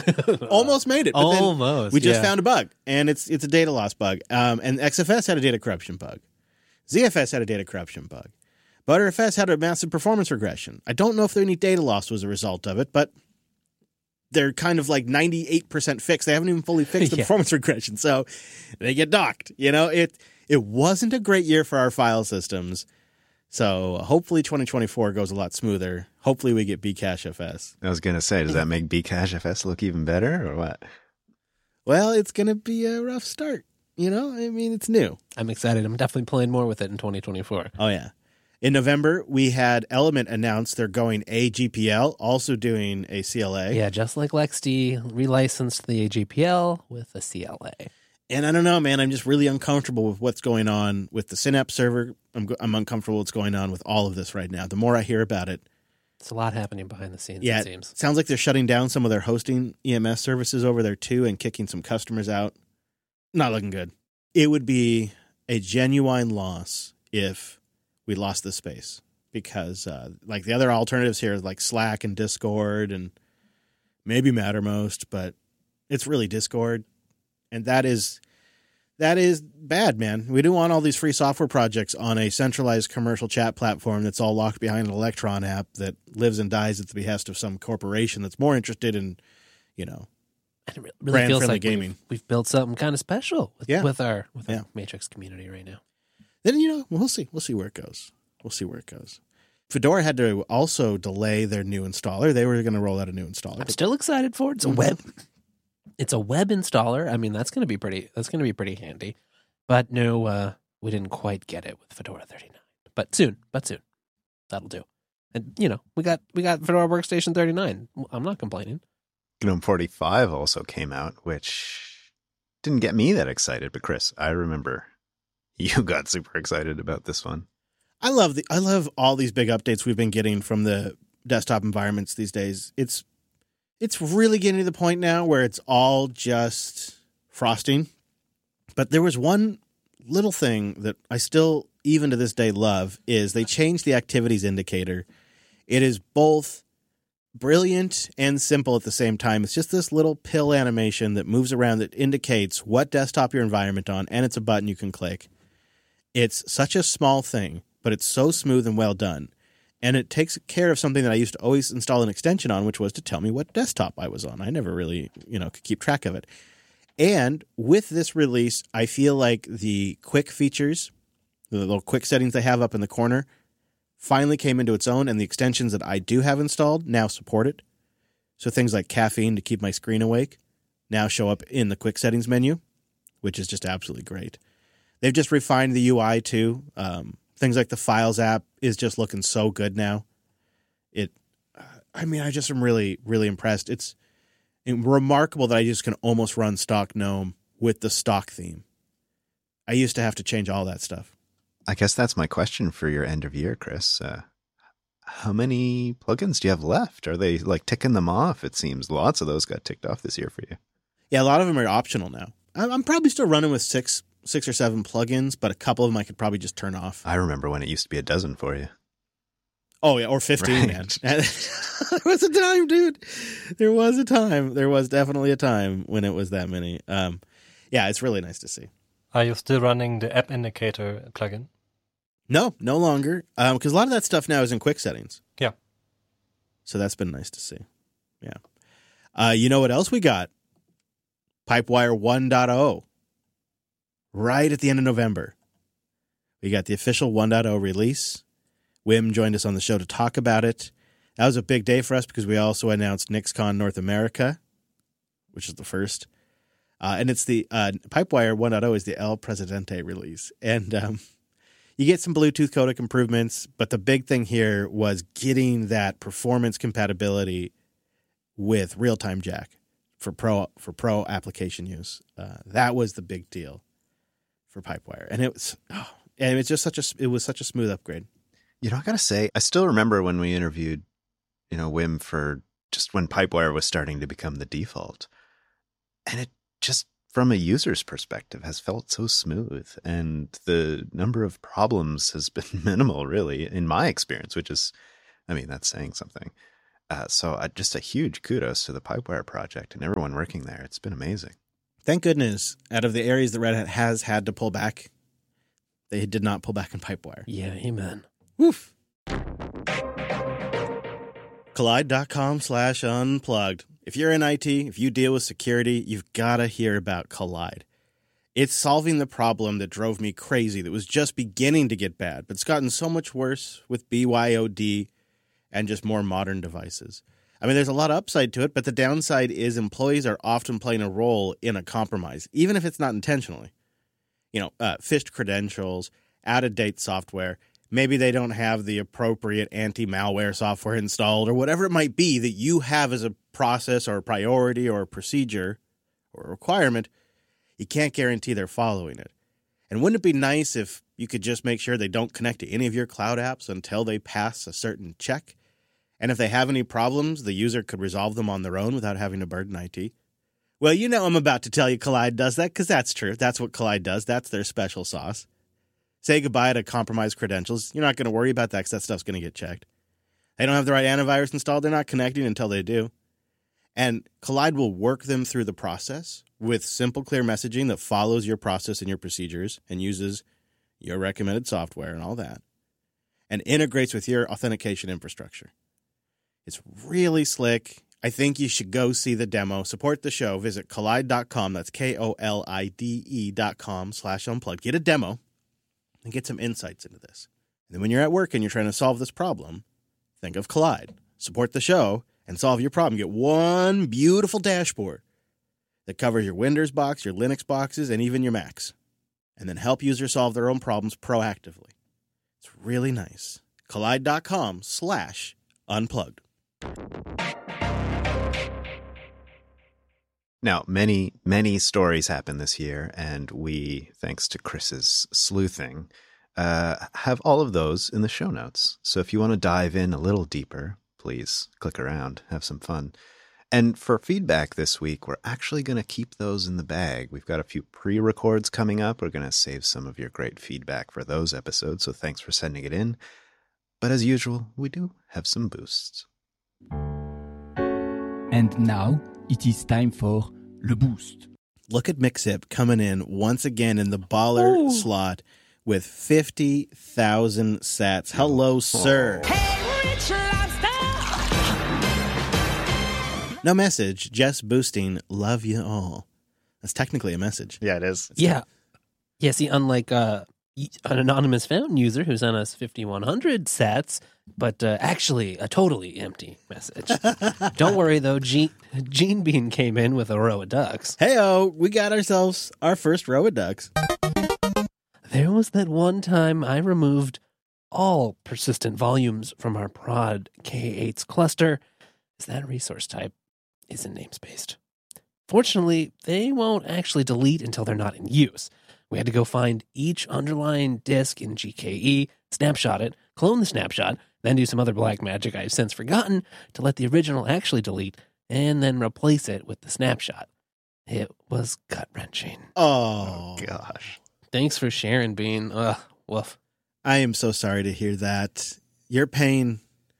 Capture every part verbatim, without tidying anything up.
Almost made it. But Almost. we just yeah. found a bug, and it's it's a data loss bug. Um, and X F S had a data corruption bug. Z F S had a data corruption bug. ButterFS had a massive performance regression. I don't know if any data loss was a result of it, but they're kind of like ninety-eight percent fixed. They haven't even fully fixed the Yeah. performance regression, so they get docked. You know, it it wasn't a great year for our file systems. So hopefully twenty twenty-four goes a lot smoother. Hopefully we get Bcache F S. I was going to say, does that make Bcache F S look even better or what? Well, it's going to be a rough start. You know, I mean, it's new. I'm excited. I'm definitely playing more with it in twenty twenty-four. Oh, yeah. In November, we had Element announce they're going A G P L, also doing a C L A. Yeah, just like LexD relicensed the A G P L with a C L A. And I don't know, man. I'm just really uncomfortable with what's going on with the Synapse server. I'm, I'm uncomfortable with what's going on with all of this right now. The more I hear about it, It's a lot happening behind the scenes, yeah, it seems. it sounds like they're shutting down some of their hosting E M S services over there too and kicking some customers out. Not looking good. It would be a genuine loss if we lost this space because uh, like the other alternatives here, like Slack and Discord and maybe Mattermost, but it's really Discord. And that is that is bad, man. We don't want all these free software projects on a centralized commercial chat platform that's all locked behind an Electron app that lives and dies at the behest of some corporation that's more interested in, you know, And it re- really brand feels friendly like gaming. We've, we've built something kind of special with, Yeah. with our with Yeah. our Matrix community right now. Then, you know, we'll see. We'll see where it goes. We'll see where it goes. Fedora had to also delay their new installer. They were going to roll out a new installer. I'm still excited for it. It's a web. It's a web installer. I mean, that's going to be pretty. That's going to be pretty handy. But no, uh, we didn't quite get it with Fedora thirty-nine. But soon. But soon, that'll do. And you know, we got we got Fedora Workstation thirty-nine. I'm not complaining. GNOME forty-five also came out, which didn't get me that excited. But Chris, I remember you got super excited about this one. I love the I love all these big updates we've been getting from the desktop environments these days. It's it's really getting to the point now where it's all just frosting. But there was one little thing that I still, even to this day, love is they changed the activities indicator. It is both brilliant and simple at the same time. It's just this little pill animation that moves around that indicates what desktop your environment on, and it's a button you can click. It's such a small thing, but it's so smooth and well done. And it takes care of something that I used to always install an extension on, which was to tell me what desktop I was on. I never really, you know, could keep track of it. And with this release, I feel like the quick features, the little quick settings they have up in the corner, finally came into its own, and the extensions that I do have installed now support it. So things like caffeine to keep my screen awake now show up in the quick settings menu, which is just absolutely great. They've just refined the U I too. Um, things like the Files app is just looking so good now. It, I mean, I just am really, really impressed. It's remarkable that I just can almost run stock GNOME with the stock theme. I used to have to change all that stuff. I guess that's my question for your end of year, Chris. Uh, how many plugins do you have left? Are they like ticking them off? It seems lots of those got ticked off this year for you. Yeah, a lot of them are optional now. I'm I'm probably still running with six, six or seven plugins, but a couple of them I could probably just turn off. I remember when it used to be a dozen for you. Oh, yeah, or fifteen, Right. man. There was a time, dude. There was a time. There was definitely a time when it was that many. Um, yeah, it's really nice to see. Are you still running the app indicator plugin? No, no longer, because a lot of that stuff now is in quick settings. Yeah. So that's been nice to see. Yeah. Uh, you know what else we got? Pipewire one point oh. Right at the end of November. We got the official one point oh release. Wim joined us on the show to talk about it. That was a big day for us because we also announced NixCon North America, which is the first. Uh, and it's the uh, Pipewire one point oh is the El Presidente release. And um, you get some Bluetooth codec improvements, but the big thing here was getting that performance compatibility with real-time jack for pro for pro application use. Uh, that was the big deal for Pipewire, and it was oh, and it was just such a it was such a smooth upgrade. You know, I gotta say, I still remember when we interviewed, you know, Wim for just when Pipewire was starting to become the default, and it just, from a user's perspective, has felt so smooth, and the number of problems has been minimal, really, in my experience, which is, I mean, that's saying something. Uh, so uh, just a huge kudos to the Pipewire project and everyone working there. It's been amazing. Thank goodness, out of the areas that Red Hat has had to pull back, they did not pull back in Pipewire. Yeah, amen. Woof. Collide.com slash unplugged. If you're in I T, if you deal with security, you've got to hear about Collide. It's solving the problem that drove me crazy that was just beginning to get bad, but it's gotten so much worse with B Y O D and just more modern devices. I mean, there's a lot of upside to it, but the downside is employees are often playing a role in a compromise, even if it's not intentionally. You know, uh, phished credentials, out-of-date software. Maybe they don't have the appropriate anti-malware software installed or whatever it might be that you have as a process or a priority or a procedure or a requirement. You can't guarantee they're following it. And wouldn't it be nice if you could just make sure they don't connect to any of your cloud apps until they pass a certain check? And if they have any problems, the user could resolve them on their own without having to burden I T? Well, you know I'm about to tell you Collide does that because that's true. That's what Collide does. That's their special sauce. Say goodbye to compromised credentials. You're not going to worry about that because that stuff's going to get checked. They don't have the right antivirus installed. They're not connecting until they do. And Collide will work them through the process with simple, clear messaging that follows your process and your procedures and uses your recommended software and all that, and integrates with your authentication infrastructure. It's really slick. I think you should go see the demo. Support the show. Visit collide dot com. That's K O L I D E dot com slash unplugged. Get a demo and get some insights into this. And then when you're at work and you're trying to solve this problem, think of Collide. Support the show and solve your problem. Get one beautiful dashboard that covers your Windows box, your Linux boxes, and even your Macs. And then help users solve their own problems proactively. It's really nice. collide dot com slash unplugged. Now, many, many stories happened this year, and we, thanks to Chris's sleuthing, uh, have all of those in the show notes. So if you want to dive in a little deeper, please click around, have some fun. And for feedback this week, we're actually going to keep those in the bag. We've got a few pre-records coming up. We're going to save some of your great feedback for those episodes, so thanks for sending it in. But as usual, we do have some boosts. And now it is time for Le Boost. Look at Mixip coming in once again in the baller Ooh. slot with fifty thousand sats. Hello, oh. sir. Hey, Rich Lobster! No message, just boosting. Love you all. That's technically a message. Yeah, it is. It's yeah. Like, yeah, see, unlike uh, an anonymous fountain user who sent us fifty-one hundred sats, but uh, actually a totally empty message. Don't worry, though. Gene, Gene Bean came in with a row of ducks. Hey-oh, we got ourselves our first row of ducks. There was that one time I removed all persistent volumes from our prod K eight's cluster, as that resource type isn't namespaced. Fortunately, they won't actually delete until they're not in use. We had to go find each underlying disk in G K E, snapshot it, clone the snapshot, then do some other black magic I've since forgotten to let the original actually delete, and then replace it with the snapshot. It was gut-wrenching. Oh, oh gosh. Thanks for sharing, Bean. Ugh, woof. I am so sorry to hear that. Your pain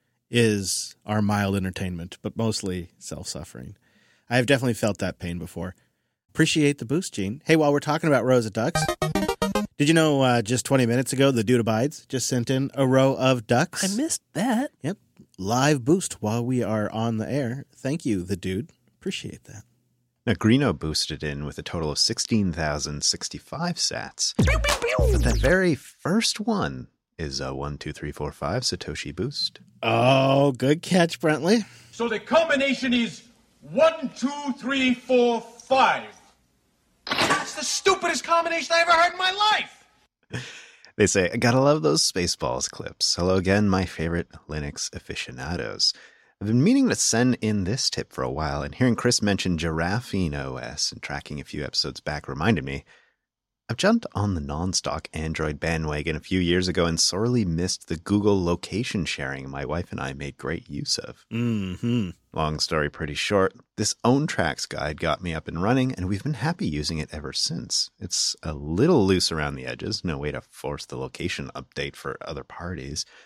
is our mild entertainment, but mostly self-suffering. I have definitely felt that pain before. Appreciate the boost, Gene. Hey, while we're talking about rows of ducks, did you know uh, just twenty minutes ago, the Dude Abides just sent in a row of ducks? I missed that. Yep. Live boost while we are on the air. Thank you, the dude. Appreciate that. Now, Greeno boosted in with a total of sixteen thousand sixty-five sats. But that very first one is a one, two, three, four, five Satoshi boost. Oh, good catch, Brentley. So the combination is one, two, three, four, five. That's the stupidest combination I ever heard in my life. They say, I gotta love those Spaceballs clips. Hello again, my favorite Linux aficionados. I've been meaning to send in this tip for a while, and hearing Chris mention Giraffine O S and tracking a few episodes back reminded me. I've jumped on the non-stock Android bandwagon a few years ago and sorely missed the Google location sharing my wife and I made great use of. Mm-hmm. Long story pretty short, this Own Tracks guide got me up and running, and we've been happy using it ever since. It's a little loose around the edges, no way to force the location update for other parties,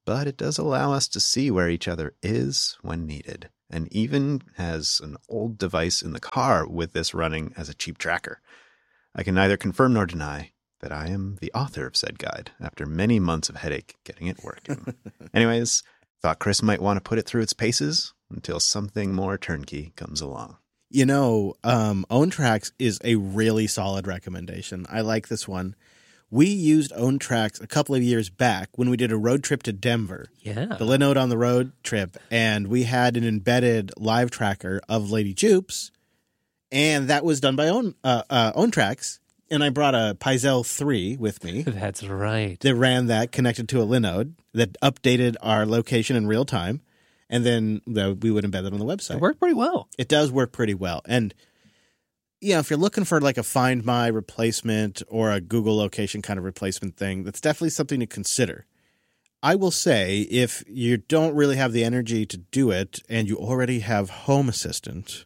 but it does allow us to see where each other is when needed, and even has an old device in the car with this running as a cheap tracker. I can neither confirm nor deny that I am the author of said guide after many months of headache getting it working. Anyways, thought Chris might want to put it through its paces until something more turnkey comes along. You know, um, OwnTracks is a really solid recommendation. I like this one. We used OwnTracks a couple of years back when we did a road trip to Denver. Yeah. The Linode on the road trip. And we had an embedded live tracker of Lady Jupes. And that was done by Own, uh, uh, OwnTracks. And I brought a Pyzel three with me. That's right. That ran that connected to a Linode that updated our location in real time. And then the, we would embed it on the website. It worked pretty well. It does work pretty well. And, you know, if you're looking for like a Find My replacement or a Google location kind of replacement thing, that's definitely something to consider. I will say if you don't really have the energy to do it and you already have Home Assistant,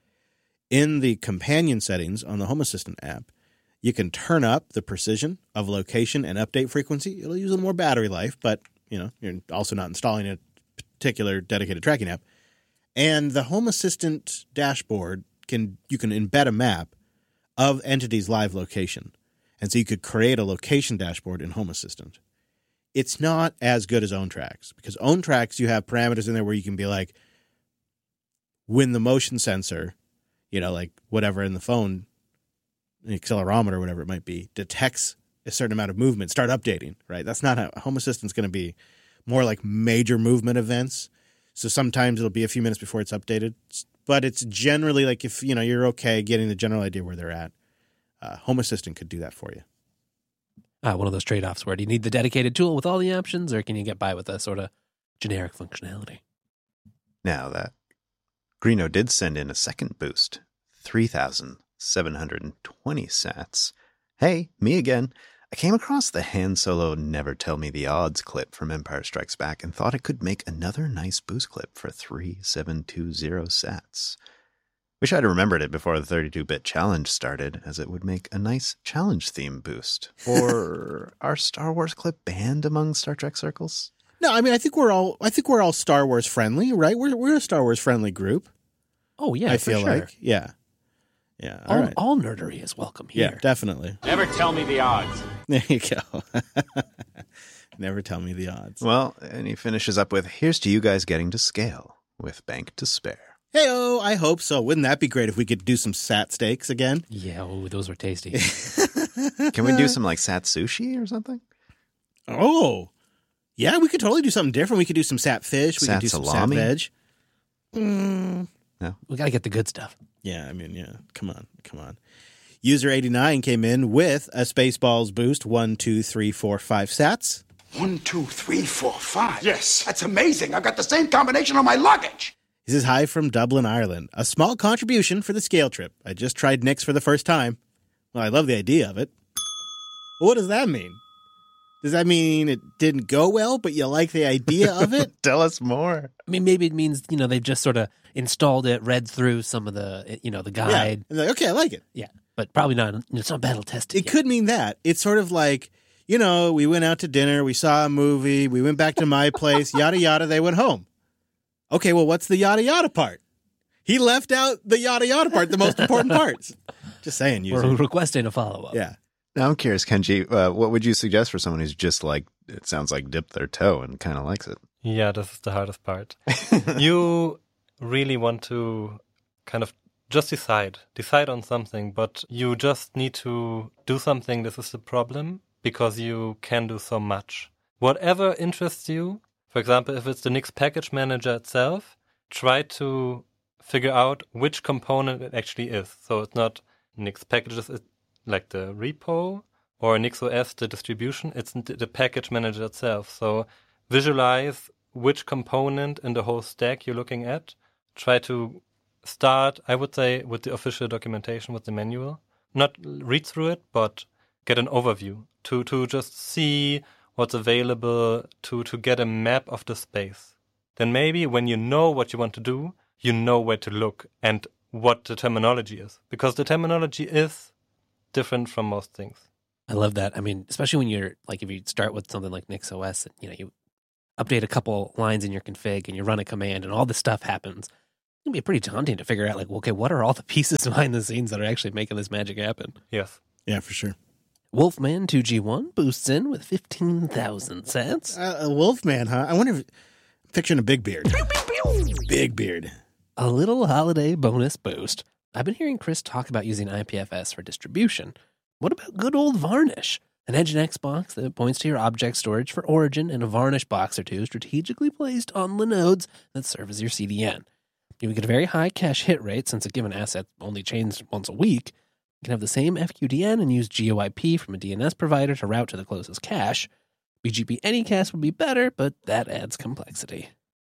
in the companion settings on the Home Assistant app, you can turn up the precision of location and update frequency. It'll use a little more battery life, but, you know, you're also not installing a particular dedicated tracking app. And the Home Assistant dashboard, can you can embed a map of entity's live location. And so you could create a location dashboard in Home Assistant. It's not as good as OwnTracks, because OwnTracks, you have parameters in there where you can be like, when the motion sensor, you know, like whatever in the phone, an accelerometer or whatever it might be, detects a certain amount of movement, start updating, right? That's not how Home Assistant's going to be. More like major movement events. So sometimes it'll be a few minutes before it's updated. But it's generally like if, you know, you're okay getting the general idea where they're at, uh, Home Assistant could do that for you. Uh, one of those trade-offs where do you need the dedicated tool with all the options, or can you get by with a sort of generic functionality? Now that Greeno did send in a second boost, three thousand seven hundred twenty sats. Hey, me again. I came across the Han Solo Never Tell Me the Odds clip from Empire Strikes Back and thought it could make another nice boost clip for three thousand seven hundred twenty sats. Wish I'd remembered it before the thirty-two bit challenge started, as it would make a nice challenge theme boost. Or our Star Wars clip banned among Star Trek circles? No, I mean I think we're all I think we're all Star Wars friendly, right? We're we're a Star Wars friendly group. Oh yeah, I for feel sure. like yeah, yeah. All All, right, all nerdery is welcome here. yeah, definitely. Never tell me the odds. There you go. Never tell me the odds. Well, and he finishes up with, here's to you guys getting to scale with bank to spare. Hey-oh, I hope so. Wouldn't that be great if we could do some sat steaks again? Yeah, oh, those were tasty. Can we do some like sat sushi or something? Oh, yeah, we could totally do something different. We could do some sat fish. We Sat could do some sat salami? veg. Mm, We got to get the good stuff. yeah, I mean, yeah. Come on, come on. User eighty-nine came in with a Spaceballs boost. One, two, three, four, five sats. One, two, three, four, five. Yes. That's amazing. I've got the same combination on my luggage. This is hi from Dublin, Ireland. A small contribution for the scale trip. I just tried Nix for the first time. Well, I love the idea of it. Well, what does that mean? Does that mean it didn't go well, but you like the idea of it? Tell us more. I mean, maybe it means, you know, they've just sort of installed it, read through some of the, you know, the Yeah. guide. And like, okay, I like it. Yeah, but probably not. It's not battle tested It yet. could mean that. It's sort of like, you know, we went out to dinner, we saw a movie, we went back to my place, yada, yada, they went home. Okay, well, what's the yada, yada part? He left out the yada, yada part, the most important parts. Just saying, Or user. requesting a follow-up. Yeah. Now I'm curious, Kenji, uh, what would you suggest for someone who's just like, it sounds like dipped their toe and kind of likes it? Yeah, this is the hardest part. You really want to kind of just decide, decide on something, but you just need to do something. This is the problem because you can do so much. Whatever interests you, for example, if it's the Nix package manager itself, try to figure out which component it actually is. So it's not Nix packages, it's like the repo, or NixOS, the distribution, it's the package manager itself. So visualize which component in the whole stack you're looking at. Try to start, I would say, with the official documentation, with the manual. Not read through it, but get an overview to, to just see what's available, to, to get a map of the space. Then maybe when you know what you want to do, you know where to look and what the terminology is. Because the terminology is different from most things. I love that. I mean, especially when you're like, if you start with something like NixOS, you know, you update a couple lines in your config and you run a command and all this stuff happens. It's going to be pretty daunting to figure out, like, okay, what are all the pieces behind the scenes that are actually making this magic happen? Yes. Yeah, for sure. Wolfman two G one boosts in with fifteen thousand sats. Uh, a Wolfman, huh? I wonder if... I'm picturing a big beard. Big beard. A little holiday bonus boost. I've been hearing Chris talk about using I P F S for distribution. What about good old Varnish? An Nginx box that points to your object storage for origin and a Varnish box or two strategically placed on the nodes that serve as your C D N. You get a very high cache hit rate since a given asset only changes once a week. You can have the same F Q D N and use G O I P from a D N S provider to route to the closest cache. B G P Anycast would be better, but that adds complexity.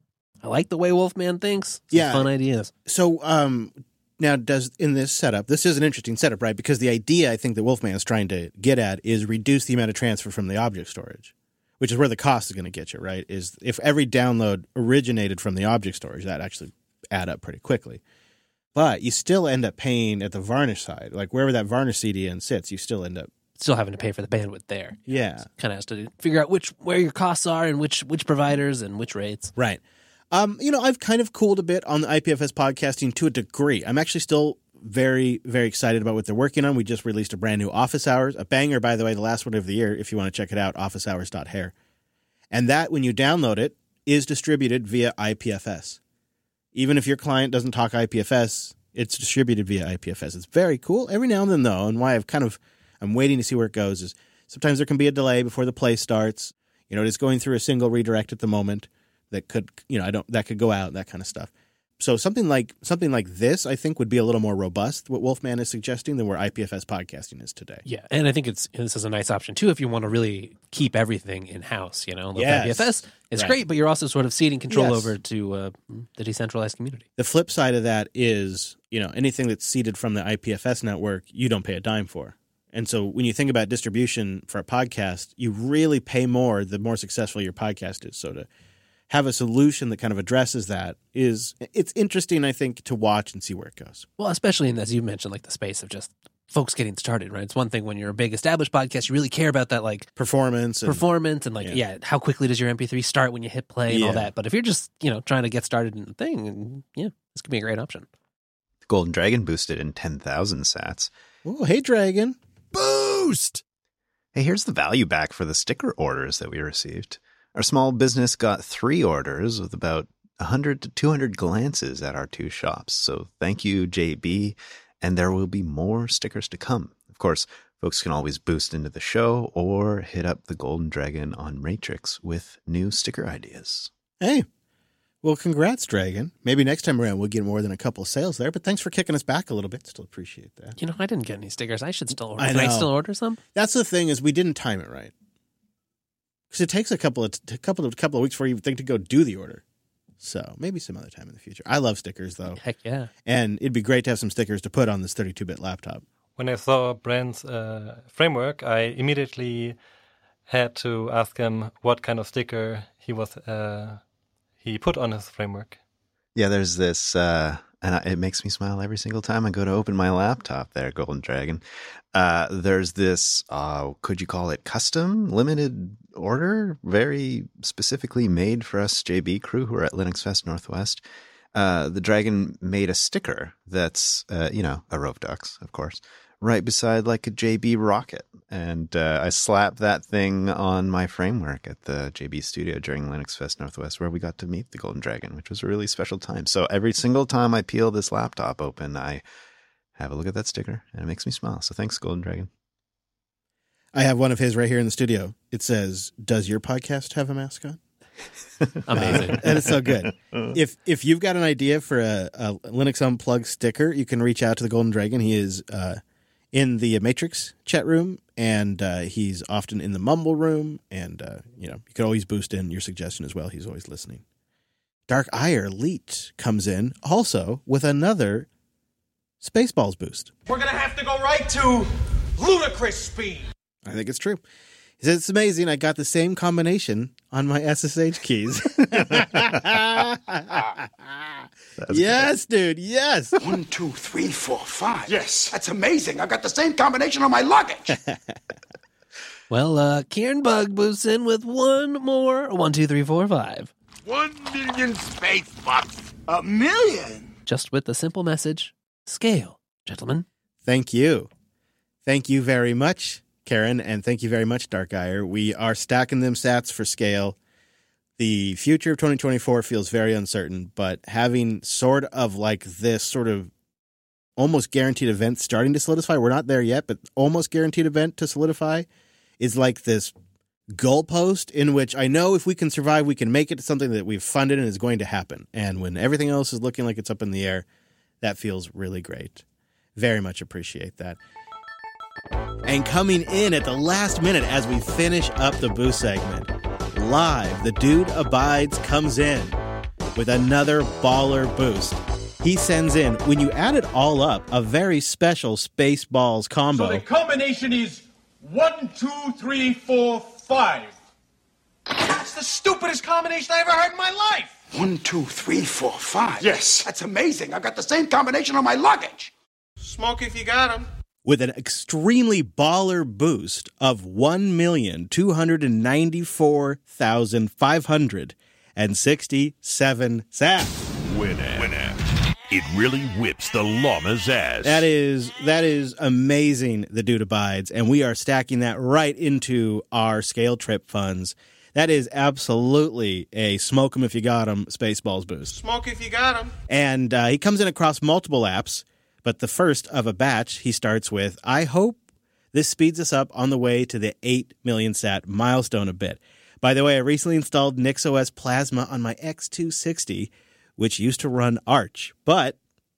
I like the way Wolfman thinks. Some Yeah. fun ideas. So, um, now does in this setup, this is an interesting setup, right? Because the idea I think that Wolfman is trying to get at is reduce the amount of transfer from the object storage, which is where the cost is going to get you, right? Is if every download originated from the object storage, that actually add up pretty quickly. But you still end up paying at the Varnish side, like wherever that Varnish C D N sits, you still end up Still having to pay for the bandwidth there. yeah. Kind of has to figure out which where your costs are and which which providers and which rates. Right. Um, you know, I've kind of cooled a bit on the I P F S podcasting to a degree. I'm actually still very, very excited about what they're working on. We just released a brand new Office Hours, a banger, by the way, the last one of the year, if you want to check it out, office hours dot hair. And that, when you download it, is distributed via I P F S. Even if your client doesn't talk I P F S, it's distributed via I P F S. It's very cool. Every now and then, though, and why I've kind of, I'm waiting to see where it goes, is sometimes there can be a delay before the play starts. You know, it is going through a single redirect at the moment that could, you know, I don't, that could go out, that kind of stuff. So something like something like this, I think, would be a little more robust, what Wolfman is suggesting, than where I P F S podcasting is today. Yeah, and I think it's this is a nice option too if you want to really keep everything in house. You know, like Yes. I P F S is Right. great, but you're also sort of ceding control Yes. over to uh, the decentralized community. The flip side of that is, you know, anything that's seeded from the I P F S network, you don't pay a dime for. And so when you think about distribution for a podcast, you really pay more the more successful your podcast is. So to have a solution that kind of addresses that is, it's interesting, I think, to watch and see where it goes. Well, especially in, as you mentioned, like the space of just folks getting started, right? It's one thing when you're a big established podcast, you really care about that, like Performance. And, performance and like, yeah. yeah. how quickly does your M P three start when you hit play and all Yeah. that. But if you're just, you know, trying to get started in the thing, and yeah, this could be a great option. The Golden Dragon boosted in ten thousand sats. oh, hey, Dragon. Boost! Hey, here's the value back for the sticker orders that we received. Our small business got three orders with about one hundred to two hundred glances at our two shops. So thank you, J B. And there will be more stickers to come. Of course, folks can always boost into the show or hit up the Golden Dragon on Matrix with new sticker ideas. Hey. Well, congrats, Dragon. Maybe next time around we'll get more than a couple of sales there, but thanks for kicking us back a little bit. Still appreciate that. You know, I didn't get any stickers. I should still order. I Can I know. still order some? That's the thing, is we didn't time it right. Because it takes a couple of a couple of couple of weeks before you think to go do the order. So maybe some other time in the future. I love stickers though, Heck yeah. and it'd be great to have some stickers to put on this thirty-two bit laptop. When I saw Brand's uh, framework, I immediately had to ask him what kind of sticker he was uh, he put on his framework. Yeah, there's this, uh, and I, it makes me smile every single time I go to open my laptop there, Golden Dragon. Uh, there's this, uh, could you call it custom, limited order, very specifically made for us J B crew who are at Linux Fest Northwest. Uh, the Dragon made a sticker that's, uh, you know, a Rove Ducks, of course, right beside like a J B rocket. And uh, I slapped that thing on my framework at the J B studio during Linux Fest Northwest, where we got to meet the Golden Dragon, which was a really special time. So every single time I peel this laptop open, I have a look at that sticker, and it makes me smile. So thanks, Golden Dragon. I have one of his right here in the studio. It says, "Does your podcast have a mascot?" Amazing. Uh, and it's so good. If if you've got an idea for a, a Linux Unplugged sticker, you can reach out to the Golden Dragon. He is uh, in the Matrix chat room, and uh, he's often in the Mumble room. And uh, you know, you can always boost in your suggestion as well. He's always listening. Dark Ire Leet comes in also with another Spaceballs boost. We're gonna have to go right to ludicrous speed. I think it's true. He says, it's amazing. I got the same combination on my S S H keys. Yes, dude. Yes. One, two, three, four, five. Yes. That's amazing. I've got the same combination on my luggage. Well, uh, Kieran Bug moves in with one more. One, two, three, four, five. One million space bucks. A million? Just with the simple message, scale, gentlemen. Thank you. Thank you very much, Karen, and thank you very much, Darkire. We are stacking them sats for scale. The future of twenty twenty-four feels very uncertain, but having sort of like this sort of almost guaranteed event starting to solidify, we're not there yet, but almost guaranteed event to solidify is like this goalpost in which I know if we can survive, we can make it to something that we've funded and is going to happen. And when everything else is looking like it's up in the air, that feels really great. Very much appreciate that. And coming in at the last minute as we finish up the boost segment, live, the Dude Abides comes in with another baller boost. He sends in, when you add it all up, a very special Spaceballs combo. So the combination is one, two, three, four, five. That's the stupidest combination I ever heard in my life. One, two, three, four, five. Yes. That's amazing. I've got the same combination on my luggage. Smoke if you got 'em. With an extremely baller boost of one million two hundred ninety-four thousand five hundred sixty-seven sats. Winner. Winner. It really whips the llama's ass. That is that is amazing, the Dude Abides, and we are stacking that right into our scale trip funds. That is absolutely a smoke 'em if you got 'em Spaceballs boost. Smoke if you got 'em. And uh, he comes in across multiple apps, but the first of a batch he starts with, I hope this speeds us up on the way to the eight million sat milestone a bit. By the way, I recently installed NixOS Plasma on my X two sixty, which used to run Arch, but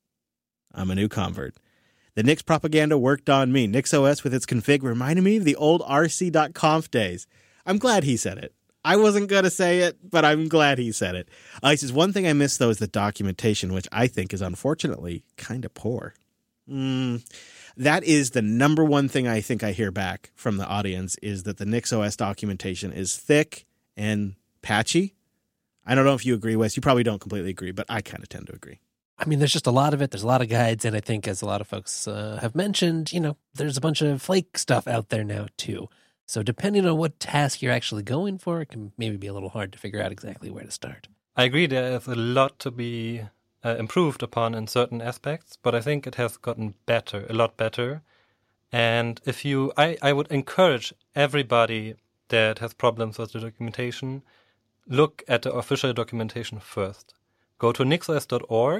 I'm a new convert. The Nix propaganda worked on me. NixOS with its config reminded me of the old R C dot conf days. I'm glad he said it. I wasn't going to say it, but I'm glad he said it. Uh, he says, one thing I miss, though, is the documentation, which I think is unfortunately kind of poor. Mm, that is the number one thing I think I hear back from the audience is that the NixOS documentation is thick and patchy. I don't know if you agree, Wes. You probably don't completely agree, but I kind of tend to agree. I mean, there's just a lot of it. There's a lot of guides. And I think, as a lot of folks uh, have mentioned, you know, there's a bunch of flake stuff out there now, too. So depending on what task you're actually going for, it can maybe be a little hard to figure out exactly where to start. I agree there is a lot to be uh, improved upon in certain aspects, but I think it has gotten better, a lot better. And if you, I, I would encourage everybody that has problems with the documentation, look at the official documentation first. Go to nixos dot org.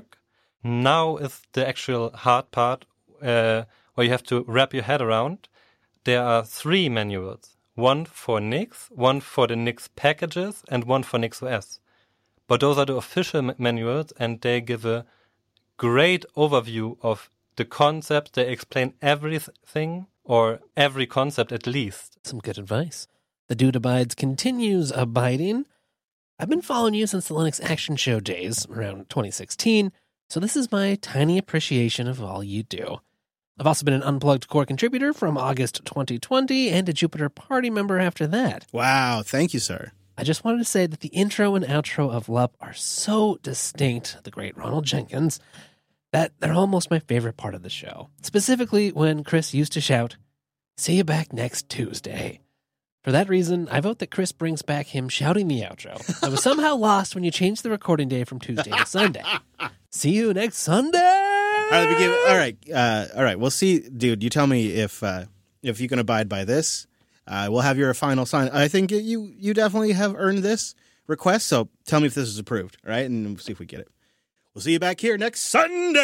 Now is the actual hard part uh, where you have to wrap your head around. There are three manuals, one for Nix, one for the Nix packages, and one for NixOS. But those are the official ma- manuals, and they give a great overview of the concept. They explain everything, or every concept at least. Some good advice. The Dude Abides continues abiding. I've been following you since the Linux Action Show days, around twenty sixteen, so this is my tiny appreciation of all you do. I've also been an Unplugged Core contributor from August twenty twenty and a Jupiter Party member after that. Wow, thank you, sir. I just wanted to say that the intro and outro of L U P are so distinct, the great Ronald Jenkins, that they're almost my favorite part of the show. Specifically when Chris used to shout, "See you back next Tuesday." For that reason, I vote that Chris brings back him shouting the outro. I was somehow lost when you changed the recording day from Tuesday to Sunday. See you next Sunday! All right, let me give it, all right, uh, all right. We'll see, dude. You tell me if uh, if you can abide by this. Uh, we'll have your final sign. I think you you definitely have earned this request. So tell me if this is approved. All right, and we'll see if we get it. We'll see you back here next Sunday.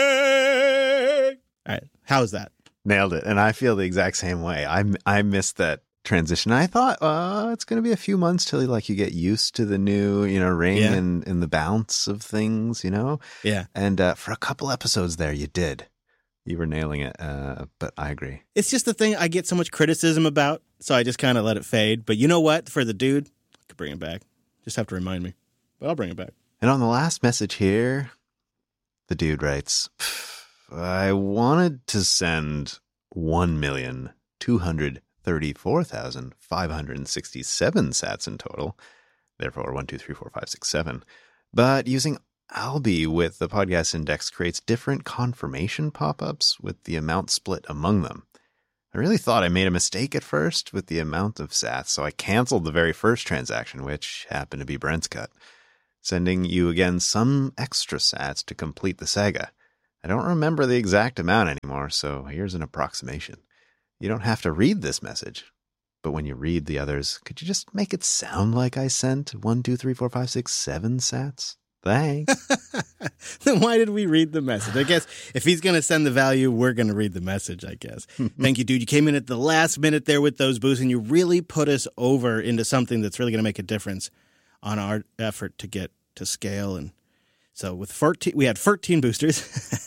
All right, how's that? Nailed it. And I feel the exact same way. I I missed that transition. I thought, uh, it's going to be a few months till like you get used to the new, you know, ring Yeah. and, and the bounce of things, you know? Yeah. And uh, for a couple episodes there, you did. You were nailing it. Uh, but I agree. It's just the thing I get so much criticism about, so I just kind of let it fade. But you know what? For the dude, I could bring it back. Just have to remind me. But I'll bring it back. And on the last message here, the dude writes, I wanted to send one million two hundred thirty-four thousand five hundred sixty-seven sats in total, therefore one, two, three, four, five, six, seven. But using Alby with the podcast index creates different confirmation pop-ups with the amount split among them. I really thought I made a mistake at first with the amount of sats, so I canceled the very first transaction, which happened to be Brent's cut, sending you again some extra sats to complete the saga. I don't remember the exact amount anymore, so here's an approximation. You don't have to read this message, but when you read the others, could you just make it sound like I sent one, two, three, four, five, six, seven sats? Thanks. Then why did we read the message? I guess if he's going to send the value, we're going to read the message, I guess. Thank you, dude. You came in at the last minute there with those boosts, and you really put us over into something that's really going to make a difference on our effort to get to scale. And so with fourteen, we had thirteen boosters.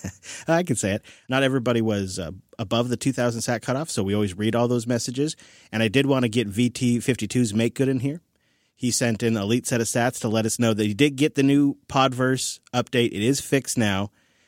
I can say it. Not everybody was uh, above the two thousand sat cutoff, so we always read all those messages. And I did want to get V T fifty-two's Make Good in here. He sent in an elite set of stats to let us know that he did get the new Podverse update. It is fixed now.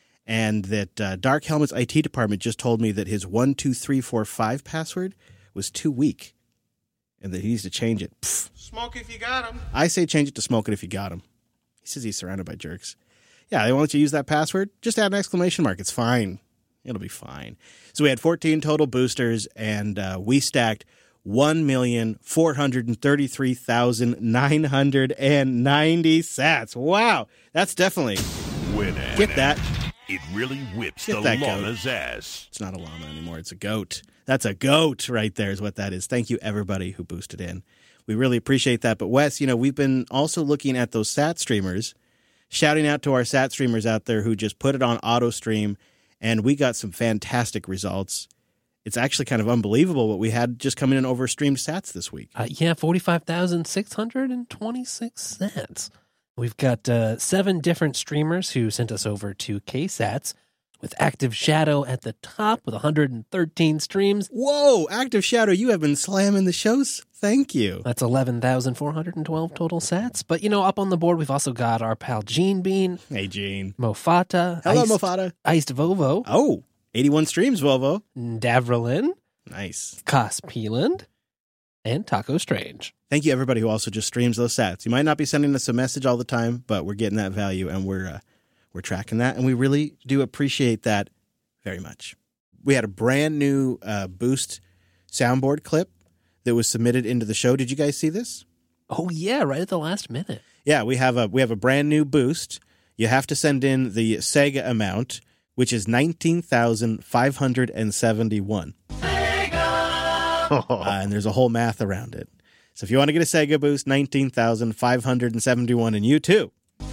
And that uh, Dark Helmet's I T department just told me that his one two three four five password was too weak and that he needs to change it. Pfft. Smoke if you got him. I say change it to smoke it if you got him. He says he's surrounded by jerks. Yeah, they won't let you use that password. Just add an exclamation mark. It's fine. It'll be fine. So we had fourteen total boosters, and uh, we stacked one million four hundred thirty-three thousand nine hundred ninety sats. Wow. That's definitely... Winner. Get that. It really whips Get the that goat. llama's ass. It's not a llama anymore. It's a goat. That's a goat right there is what that is. Thank you, everybody who boosted in. We really appreciate that. But, Wes, you know, we've been also looking at those sat streamers, shouting out to our sat streamers out there who just put it on auto stream, and we got some fantastic results. It's actually kind of unbelievable what we had just coming in over streamed sats this week. Uh, yeah, forty-five thousand six hundred twenty-six sats. We've got uh, seven different streamers who sent us over two K sats, with Active Shadow at the top with one hundred thirteen streams. Whoa, Active Shadow, you have been slamming the shows. Thank you. That's eleven thousand four hundred twelve total sats. But, you know, up on the board, we've also got our pal Gene Bean. Hey, Gene. Mofata. Hello, Iced, Mofata. Iced Vovo. Oh, eighty-one streams, Volvo. Davrelin. Nice. Cos Peeland. And Taco Strange. Thank you, everybody who also just streams those sats. You might not be sending us a message all the time, but we're getting that value, and we're uh, we're tracking that, and we really do appreciate that very much. We had a brand new uh, Boost soundboard clip that was submitted into the show. Did you guys see this? Oh, yeah, right at the last minute. Yeah, we have a we have a brand new Boost. You have to send in the Sega amount, which is nineteen thousand five hundred seventy-one. Uh, and there's a whole math around it. So if you want to get a Sega Boost, nineteen thousand five hundred seventy-one, and you too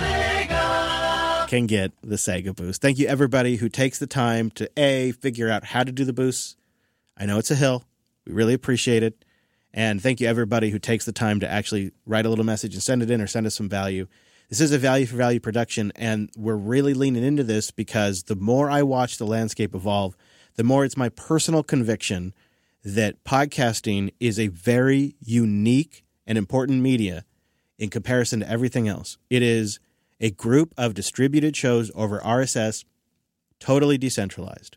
Sega! Can get the Sega Boost. Thank you, everybody who takes the time to, A, figure out how to do the boosts. I know it's a hill. We really appreciate it. And thank you, everybody who takes the time to actually write a little message and send it in or send us some value. This is a value for value production, and we're really leaning into this because the more I watch the landscape evolve, the more it's my personal conviction that podcasting is a very unique and important media in comparison to everything else. It is a group of distributed shows over R S S, totally decentralized.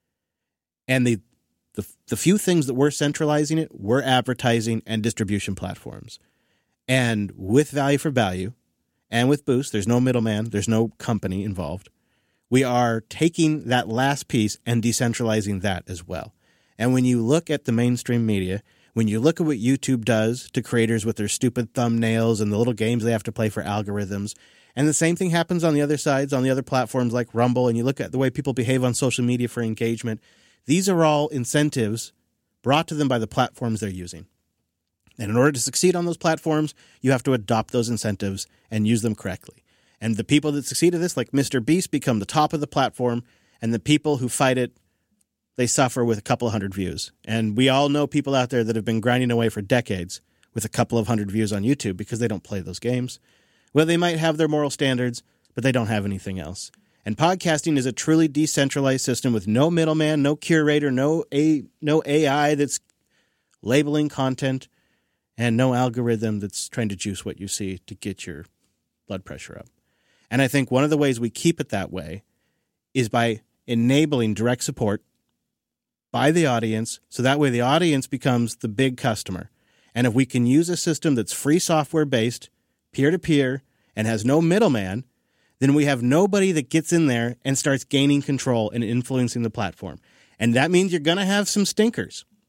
And the, the, the few things that we're centralizing it, we're advertising and distribution platforms. And with value for value and with Boost, there's no middleman, there's no company involved. We are taking that last piece and decentralizing that as well. And when you look at the mainstream media, when you look at what YouTube does to creators with their stupid thumbnails and the little games they have to play for algorithms, and the same thing happens on the other sides, on the other platforms like Rumble, and you look at the way people behave on social media for engagement, these are all incentives brought to them by the platforms they're using. And in order to succeed on those platforms, you have to adopt those incentives and use them correctly. And the people that succeed at this, like Mister Beast, become the top of the platform, and the people who fight it, they suffer with a couple of hundred views. And we all know people out there that have been grinding away for decades with a couple of hundred views on YouTube because they don't play those games. Well, they might have their moral standards, but they don't have anything else. And podcasting is a truly decentralized system with no middleman, no curator, no a no A I that's labeling content, and no algorithm that's trying to juice what you see to get your blood pressure up. And I think one of the ways we keep it that way is by enabling direct support by the audience, so that way the audience becomes the big customer. And if we can use a system that's free software-based, peer-to-peer, and has no middleman, then we have nobody that gets in there and starts gaining control and influencing the platform. And that means you're going to have some stinkers.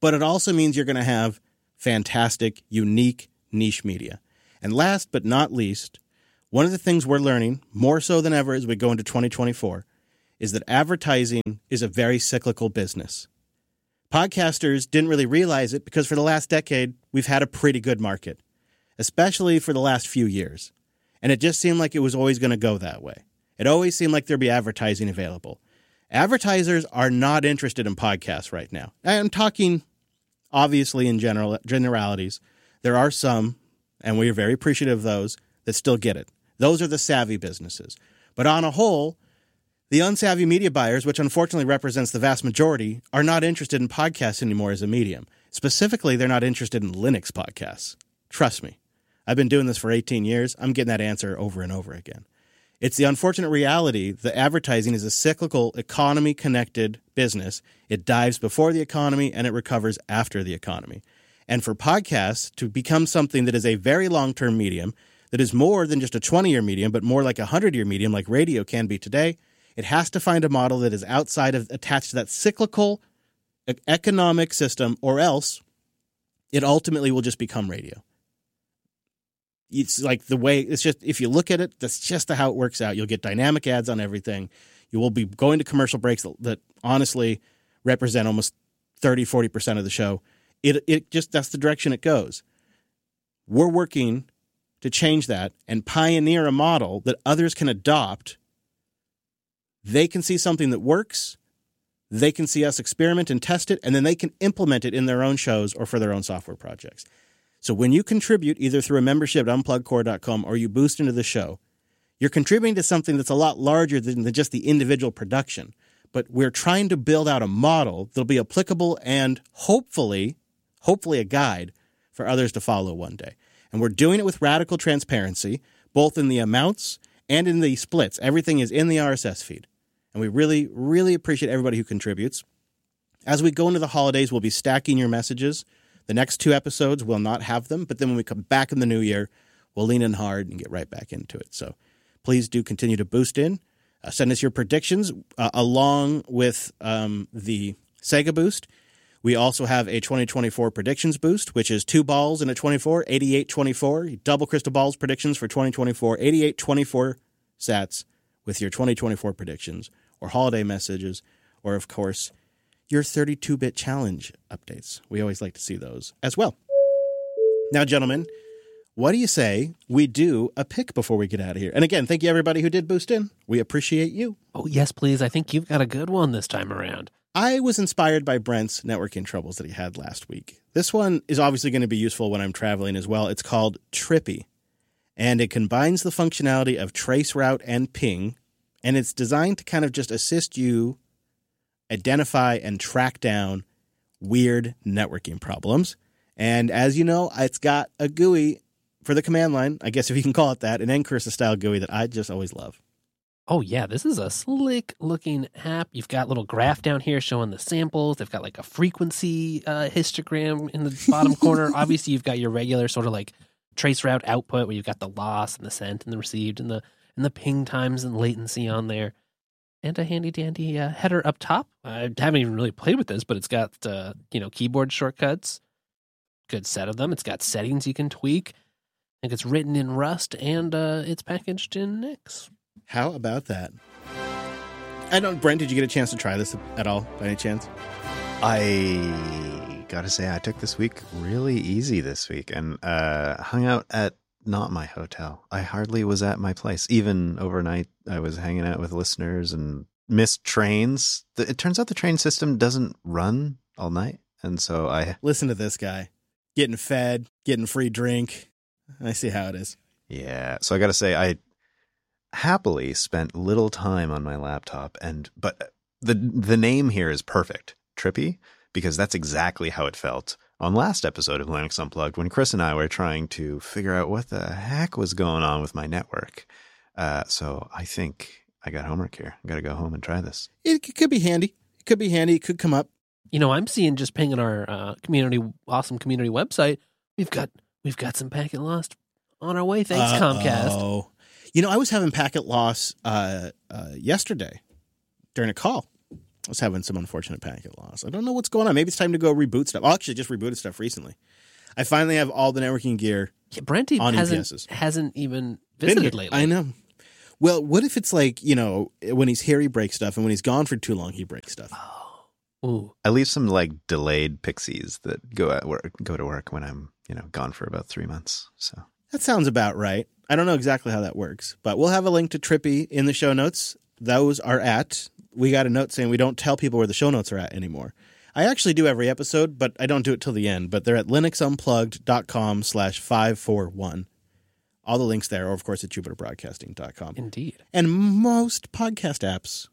but it also means you're going to have fantastic, unique, niche media. And last but not least, one of the things we're learning, more so than ever as we go into twenty twenty-four, is that advertising is a very cyclical business. Podcasters didn't really realize it because for the last decade, we've had a pretty good market, especially for the last few years. And it just seemed like it was always going to go that way. It always seemed like there'd be advertising available. Advertisers are not interested in podcasts right now. I'm talking, obviously, in general generalities. There are some, and we are very appreciative of those, that still get it. Those are the savvy businesses. But on a whole, the unsavvy media buyers, which unfortunately represents the vast majority, are not interested in podcasts anymore as a medium. Specifically, they're not interested in Linux podcasts. Trust me. I've been doing this for eighteen years. I'm getting that answer over and over again. It's the unfortunate reality that advertising is a cyclical, economy-connected business. It dives before the economy and it recovers after the economy. And for podcasts to become something that is a very long-term medium, that is more than just a twenty-year medium, but more like a hundred-year medium like radio can be today, it has to find a model that is outside of, attached to that cyclical economic system, or else it ultimately will just become radio. It's like the way, it's just, if you look at it, that's just how it works out. You'll get dynamic ads on everything. You will be going to commercial breaks that, that honestly represent almost thirty, forty percent of the show. It it just, that's the direction it goes. We're working to change that and pioneer a model that others can adopt. They can see something that works. They can see us experiment and test it, and then they can implement it in their own shows or for their own software projects. So when you contribute either through a membership at unplugged core dot com or you boost into the show, you're contributing to something that's a lot larger than just the individual production. But we're trying to build out a model that'll be applicable and hopefully, hopefully a guide for others to follow one day. And we're doing it with radical transparency, both in the amounts and in the splits. Everything is in the R S S feed. And we really, really appreciate everybody who contributes. As we go into the holidays, we'll be stacking your messages. The next two episodes will not have them, but then when we come back in the new year, we'll lean in hard and get right back into it. So please do continue to boost in. Uh, send us your predictions uh, along with um, the Sega Boost. We also have a twenty twenty-four predictions boost, which is two balls in a twenty-four, eighty-eight twenty-four. Double crystal balls predictions for twenty twenty-four, eighty-eight twenty-four sats with your twenty twenty-four predictions or holiday messages, or of course, your thirty-two bit challenge updates. We always like to see those as well. Now, gentlemen, what do you say we do a pick before we get out of here? And again, thank you everybody who did boost in. We appreciate you. Oh, yes, please. I think you've got a good one this time around. I was inspired by Brent's networking troubles that he had last week. This one is obviously going to be useful when I'm traveling as well. It's called Trippy, and it combines the functionality of traceroute and ping, and it's designed to kind of just assist you identify and track down weird networking problems. And as you know, it's got a G U I for the command line, I guess if you can call it that, an Ncursa-style G U I that I just always love. Oh, yeah, this is a slick-looking app. You've got a little graph down here showing the samples. They've got like a frequency uh, histogram in the bottom corner. Obviously, you've got your regular sort of like traceroute output where you've got the loss and the sent and the received and the and the ping times and latency on there. And a handy-dandy uh, header up top. I haven't even really played with this, but it's got uh, you know keyboard shortcuts. Good set of them. It's got settings you can tweak. I think it's written in Rust, and uh, it's packaged in Nix. How about that? I don't, Brent, did you get a chance to try this at all, by any chance? I gotta say, I took this week really easy this week and uh, hung out at not my hotel. I hardly was at my place. Even overnight, I was hanging out with listeners and missed trains. It turns out the train system doesn't run all night. And so I... Listen to this guy. Getting fed, getting free drink. I see how it is. Yeah. So I gotta say, I happily spent little time on my laptop, and but the the name here is perfect, Trippy, because that's exactly how it felt on last episode of Linux Unplugged when Chris and I were trying to figure out what the heck was going on with my network. Uh, so I think I got homework here. I got to go home and try this. It, it could be handy. It could be handy. It could come up. You know, I'm seeing just pinging our uh, community, awesome community website. We've got we've got some packet lost on our way. Thanks, Uh-oh. Comcast. You know, I was having packet loss uh, uh, yesterday during a call. I was having some unfortunate packet loss. I don't know what's going on. Maybe it's time to go reboot stuff. I actually just rebooted stuff recently. I finally have all the networking gear Yeah, Brenty on hasn't, E P Ss. hasn't even Been visited here. lately. I know. Well, what if it's like, you know, when he's here, he breaks stuff, and when he's gone for too long, he breaks stuff. Ooh. I leave some like delayed pixies that go at work, go to work when I'm, you know, gone for about three months. So That sounds about right. I don't know exactly how that works, but we'll have a link to Trippy in the show notes. Those are at, we got a note saying we don't tell people where the show notes are at anymore. I actually do every episode, but I don't do it till the end. But they're at linuxunplugged.com slash 541. All the links there, or of course at jupiter broadcasting dot com. Indeed. And most podcast apps,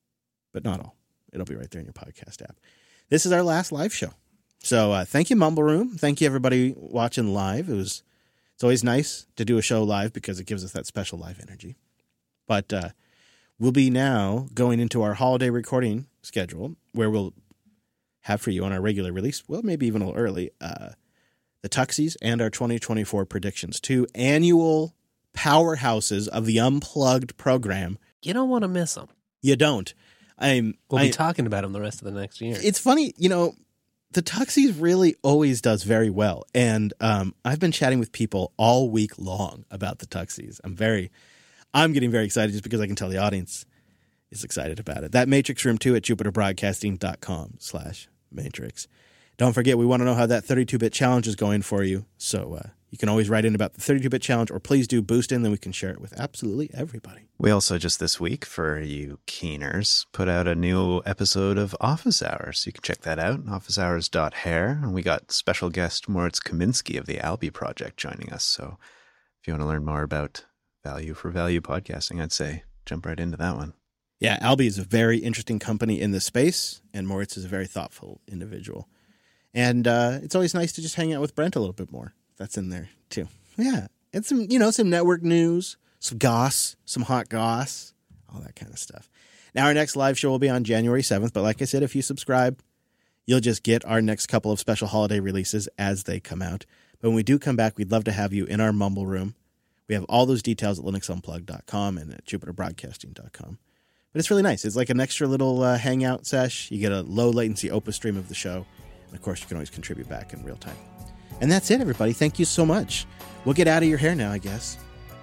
but not all. It'll be right there in your podcast app. This is our last live show. So uh, thank you, Mumble Room. Thank you, everybody watching live. It was It's always nice to do a show live because it gives us that special live energy. But uh, we'll be now going into our holiday recording schedule where we'll have for you on our regular release, well, maybe even a little early, uh, the Tuxies and our twenty twenty-four predictions, two annual powerhouses of the Unplugged program. You don't want to miss them. You don't. I'm. We'll I, be talking about them the rest of the next year. It's funny, you know, the Tuxies really always does very well. And um, I've been chatting with people all week long about the Tuxies. I'm very, I'm getting very excited just because I can tell the audience is excited about it. That Matrix Room two at jupiter broadcasting dot com slash matrix. Don't forget, we want to know how that thirty-two bit challenge is going for you. So uh, you can always write in about the thirty-two bit challenge, or please do boost in, then we can share it with absolutely everybody. we also just this week, for you keeners, put out a new episode of Office Hours. You can check that out, office hours dot hair. And we got special guest Moritz Kaminsky of the Albi Project joining us. So if you want to learn more about value for value podcasting, I'd say jump right into that one. Yeah, Albi is a very interesting company in this space, and Moritz is a very thoughtful individual. And uh, it's always nice to just hang out with Brent a little bit more. That's in there, too. Yeah, and some, you know, some network news, some goss, some hot goss, all that kind of stuff. Now, our next live show will be on January seventh, but like I said, if you subscribe, you'll just get our next couple of special holiday releases as they come out. But when we do come back, we'd love to have you in our Mumble Room. We have all those details at linux unplugged dot com and at jupiter broadcasting dot com. But it's really nice. It's like an extra little uh, hangout sesh. You get a low latency Opus stream of the show. And of course, you can always contribute back in real time. And that's it, everybody. Thank you so much. We'll get out of your hair now, I guess.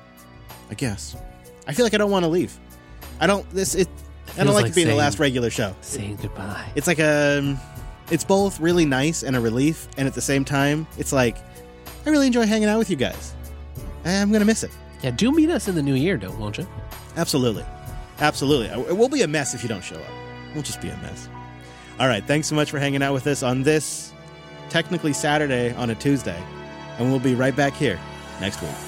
I guess. I feel like I don't want to leave. I don't. This. It. I don't Feels like, like it being saying- the last regular show. Saying goodbye. It's like a. It's both really nice and a relief, and at the same time, it's like I really enjoy hanging out with you guys. I'm gonna miss it. Yeah, do meet us in the new year, don't won't you? Absolutely. Absolutely. It will be a mess if you don't show up. We'll just be a mess. All right. Thanks so much for hanging out with us on this technically Saturday on a Tuesday. And we'll be right back here next week.